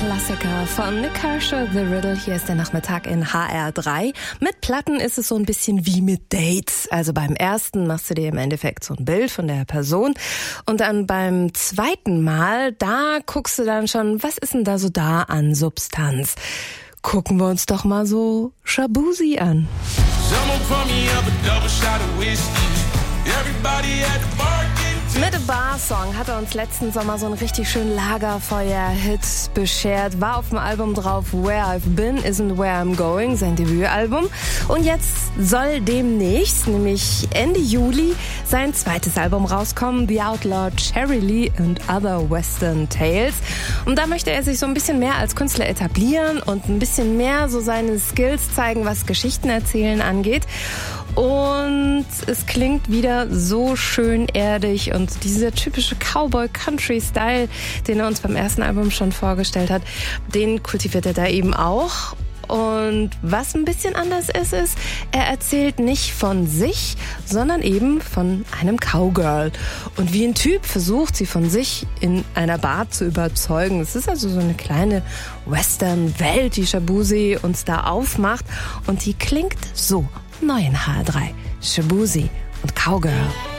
Klassiker von Nick Kershaw, The Riddle. Hier ist der Nachmittag in HR3. Mit Platten ist es so ein bisschen wie mit Dates. Also beim ersten machst du dir im Endeffekt so ein Bild von der Person. Und dann beim zweiten Mal, da guckst du dann schon, was ist denn da so da an Substanz? Gucken wir uns doch mal so Shaboozey an. Mit A Bar Song hat er uns letzten Sommer so einen richtig schönen Lagerfeuer-Hit beschert. War auf dem Album drauf Where I've Been Isn't Where I'm Going, sein Debütalbum. Und jetzt soll demnächst, nämlich Ende Juli, sein zweites Album rauskommen, The Outlaw Cherry Lee and Other Western Tales. Und da möchte er sich so ein bisschen mehr als Künstler etablieren und ein bisschen mehr so seine Skills zeigen, was Geschichten erzählen angeht. Und es klingt wieder so schön erdig und dieser typische Cowboy-Country-Style, den er uns beim ersten Album schon vorgestellt hat, den kultiviert er da eben auch. Und was ein bisschen anders ist, er erzählt nicht von sich, sondern eben von einem Cowgirl. Und wie ein Typ versucht sie von sich in einer Bar zu überzeugen. Es ist also so eine kleine Western-Welt, die Shaboozey uns da aufmacht. Und die klingt so. Neu in HR3, Shaboozey und Cowgirl.